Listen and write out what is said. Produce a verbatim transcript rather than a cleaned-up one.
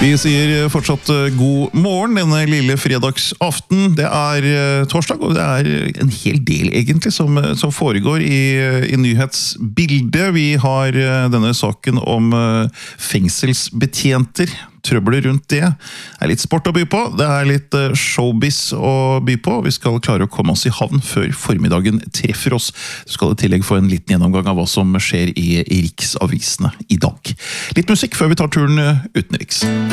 Vi sier fortsatt god morgen denne lille fredagsaften. Det er torsdag, og det er en hel del egentlig som, som foregår i, i nyhetsbildet. Vi har denne saken om fengselsbetjenter. Trøbler rundt det. Det er litt sport å by på, det er litt showbiz å by på. Vi skal klare å komme oss i havn før formiddagen treffer oss. Så skal i tillegg få en liten gjennomgang av hva som skjer i riksavisene i dag. Litt musikk før vi tar turen utenriks.